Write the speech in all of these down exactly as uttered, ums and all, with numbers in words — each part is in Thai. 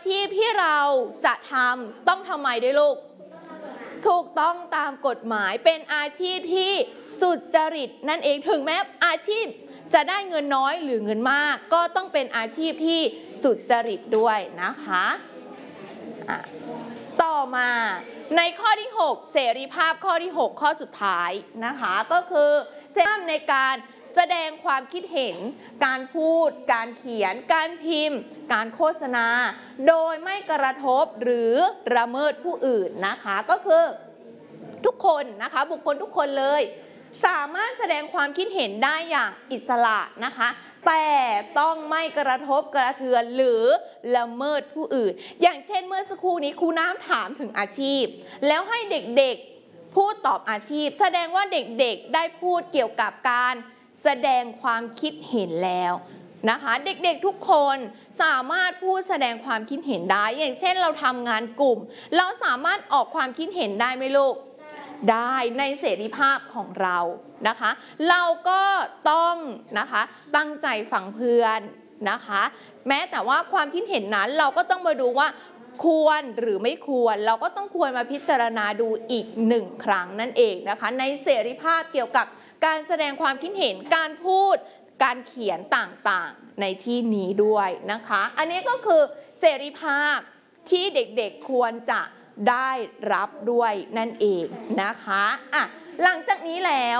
ชีพที่เราจะทำต้องทำไมด้วยลูกถูกต้องตามกฎหมายเป็นอาชีพที่สุจริตนั่นเองถึงแม้อาชีพจะได้เงินน้อยหรือเงินมากก็ต้องเป็นอาชีพที่สุจริตด้วยนะคะต่อมาในข้อที่หกเสรีภาพข้อที่หกข้อสุดท้ายนะคะก็คือเสรีภาพในการแสดงความคิดเห็นการพูดการเขียนการพิมพ์การโฆษณาโดยไม่กระทบหรือละเมิดผู้อื่นนะคะก็คือทุกคนนะคะบุคคลทุกคนเลยสามารถแสดงความคิดเห็นได้อย่างอิสระนะคะแต่ต้องไม่กระทบกระเทือนหรือละเมิดผู้อื่นอย่างเช่นเมื่อสักครู่นี้ครูน้ำถามถึงอาชีพแล้วให้เด็กๆพูดตอบอาชีพแสดงว่าเด็กๆได้พูดเกี่ยวกับการแสดงความคิดเห็นแล้วนะคะเด็กๆทุกคนสามารถพูดแสดงความคิดเห็นได้อย่างเช่นเราทำงานกลุ่มเราสามารถออกความคิดเห็นได้ไหมลูกได้ในเสรีภาพของเรานะคะเราก็ต้องนะคะตั้งใจฟังเพื่อนนะคะแม้แต่ว่าความคิดเห็นนั้นเราก็ต้องมาดูว่าควรหรือไม่ควรเราก็ต้องควรมาพิจารณาดูอีกหนึ่งครั้งนั่นเองนะคะในเสรีภาพเกี่ยวกับการแสดงความคิดเห็นการพูดการเขียนต่างๆในที่นี้ด้วยนะคะอันนี้ก็คือเสรีภาพที่เด็กๆควรจะได้รับด้วยนั่นเองนะคะอ่ะหลังจากนี้แล้ว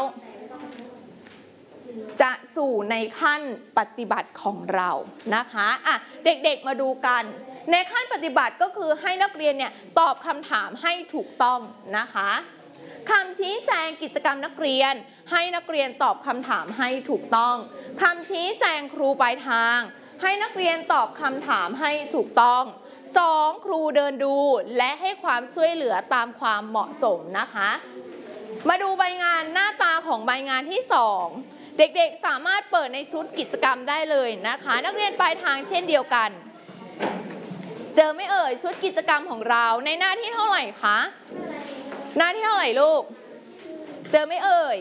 จะสู่ในขั้นปฏิบัติของเรานะคะอ่ะเด็กๆมาดูกันในขั้นปฏิบัติก็คือให้นักเรียนเนี่ยตอบคำถามให้ถูกต้องนะคะคำชี้แจงกิจกรรมนักเรียนให้นักเรียนตอบคำถามให้ถูกต้องคำชี้แจงครูปลายทางให้นักเรียนตอบคำถามให้ถูกต้องสองครูเดินดูและให้ความช่วยเหลือตามความเหมาะสมนะคะมาดูใบงานหน้าตาของใบงานที่สองเด็กๆสามารถเปิดในชุดกิจกรรมได้เลยนะคะนักเรียนปลายทางเช่นเดียวกันเจอไม่เอ่ยชุดกิจกรรมของเราในหน้าที่เท่าไหร่คะหน้าที่เท่าไหร่ลูกเจอไม่เอ่ย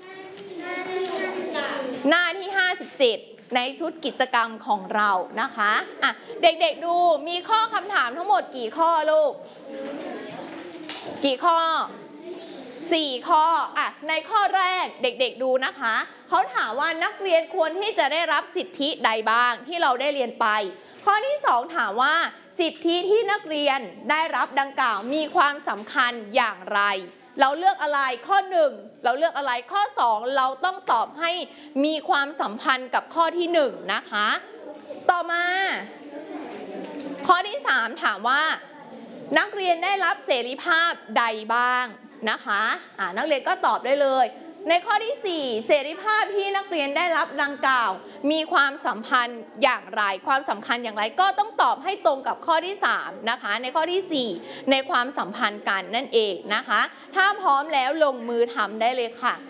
หน้าที่ห้าสิบเจ็ดในชุดกิจกรรมของเรานะคะอ่ะเด็กๆดูมีข้อคำถามทั้งหมดกี่ข้อลูกกี่ข้อสี่ข้ออ่ะในข้อแรกเด็กๆดูนะคะเขาถามว่านักเรียนควรที่จะได้รับสิทธิใดบ้างที่เราได้เรียนไปข้อที่สองถามว่าสิทธิที่นักเรียนได้รับดังกล่าวมีความสำคัญอย่างไรเราเลือกอะไรข้อหนึ่งเราเลือกอะไรข้อสองเราต้องตอบให้มีความสัมพันธ์กับข้อที่หนึ่งนะคะต่อมาข้อที่สามถามว่านักเรียนได้รับเสรีภาพใดบ้างนะคะอ่านักเรียนก็ตอบได้เลยในข้อที่สี่เสรีภาพที่นักเรียนได้รับดังกล่าวมีความสัมพันธ์อย่างไรความสำคัญอย่างไรก็ต้องตอบให้ตรงกับข้อที่สามนะคะในข้อที่สี่ในความสัมพันธ์กันนั่นเองนะคะถ้าพร้อมแล้วลงมือทำได้เลยค่ะ